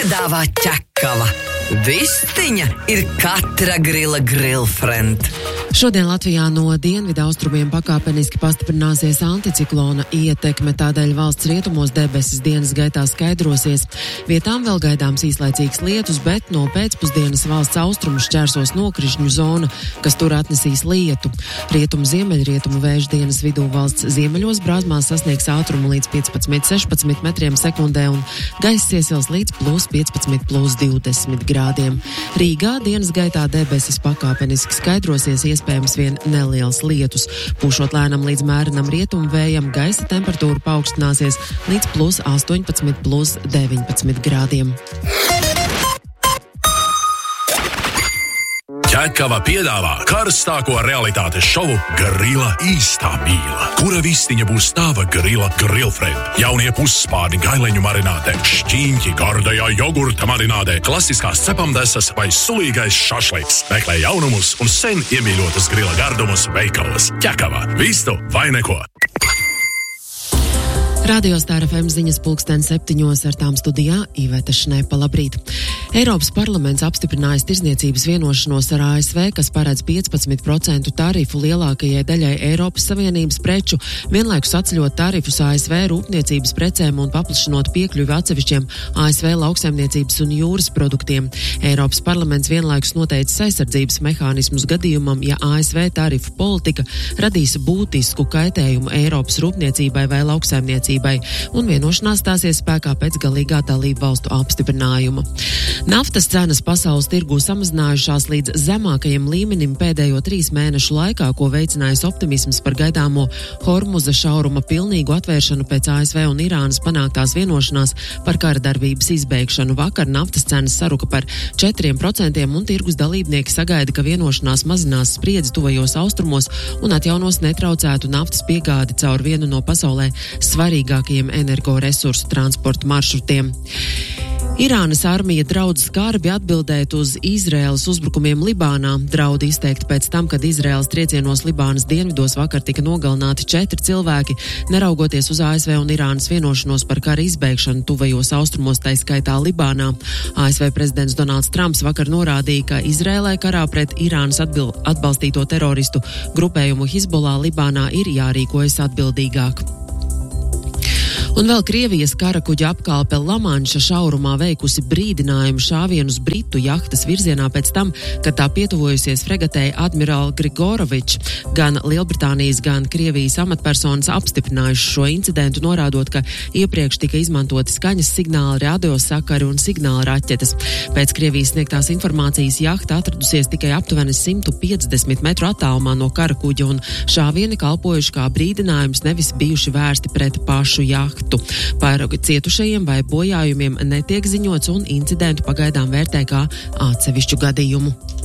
piedāvā ķekava. Vistiņa ir katra grila grillfriend. Šodien Latvijā no dienvidu austrumiem pakāpeniski pastiprināsies anticiklona ietekme, tādēļ valsts rietumos debesis dienas gaitā skaidrosies. Vietām vēl gaidāms īslaicīgs lietus, bet no pēcpusdienas valsts austrumus šķērsos nokrišņu zona, kas tur atnesīs lietu. Rietumu ziemeļrietumu vēju dienas vidū valsts ziemeļos brāzmās sasniegs ātrumu līdz 15–16 metriem sekundē un gaiss iesils līdz +15–+20 grādiem. Rīgā dienas gaitā debesis pakāpeniski skaidrosies, iespējams vien neliels lietus. Pūšot lēnam līdz mērenam rietumu vējam, gaisa temperatūra paaugstināsies līdz +18–+19 grādiem. Ķekava piedāvā karstāko realitātes šovu Grila īstā mīla, kura vistiņa būs tava grila grillfriend. Jaunie pusspārni gaileņu marinātē, šķīņķi gardajā jogurta marinātē, klasiskās cepamdesas vai sulīgais šašliks. Meklē jaunumus un sen iemīļotus grila gardumus veikalos. Ķekava, vistu vai neko. Radio Star FM ziņas 7:00 ar tām studijā Iveta Šnepa. Labrīt! Eiropas parlaments apstiprinājis tirzniecības vienošanos ar ASV, kas paredz 15% tarifu lielākajai daļai Eiropas Savienības preču, vienlaikus atceļot tarifus ASV rūpniecības precēm un paplašinot piekļuvi atsevišķiem ASV lauksaimniecības un jūras produktiem. Eiropas parlaments vienlaikus noteicis aizsardzības mehānismus gadījumam, ja ASV tarifu politika radīs būtisku kaitējumu Eiropas rūpniecībai vai lauksaimniecībai, un vienošanās stāsies spēkā pēc galīgā dalību valstu apstiprinājuma. Naftas cenas pasaules tirgū samazinājušās līdz zemākajam līmenim pēdējo 3 mēnešu laikā, ko veicinājis optimisms par gaidāmo Hormuza šauruma pilnīgu atvēršanu pēc ASV un Irānas panāktās vienošanās par kara darbības izbeigšanu. Vakar naftas cenas saruka par 4% un tirgus dalībnieki sagaida, ka vienošanās mazinās spriedzi tuvajos austrumos un atjaunos netraucētu naftas piegādi caur vienu no pasaulē svarīgākajiem energoresursu transporta maršrutiem. Irānas armija draudz skarbi atbildēt uz Izraēlas uzbrukumiem Libānā. Draudi izteikti pēc tam, kad Izraēlas triecienos Libānas dienvidos vakar tika nogalināti 4 cilvēki, neraugoties uz ASV un Irānas vienošanos par kara izbeigšanu tuvajos austrumos, tai skaitā Libānā. ASV prezidents Donalds Trumps vakar norādīja, ka Izraēlai karā pret Irānas atbalstīto teroristu grupējumu Hizbollah Libānā ir jārīkojas atbildīgāk. Un vēl Krievijas karakuģa apkalpe Lamanša šaurumā veikusi brīdinājumu šāvienus Britu jahtas virzienā pēc tam, kad tā pietuvojusies fregatei Admiral Grigorovičs. Gan Lielbritānijas, gan Krievijas amatpersonas apstiprinājuši šo incidentu, norādot, ka iepriekš tika izmantoti skaņas signāli, radiosakari un signāla raķetes. Pēc Krievijas sniegtās informācijas jahta atradusies tikai aptuveni 150 metru attālumā no karakuģa, un šāvieni kalpojuši kā brīdinājums, nevis bijuši vērsti pret pašu jahtu. Par cietušajiem vai bojājumiem netiek ziņots, un incidentu pagaidām vērtē kā atsevišķu gadījumu.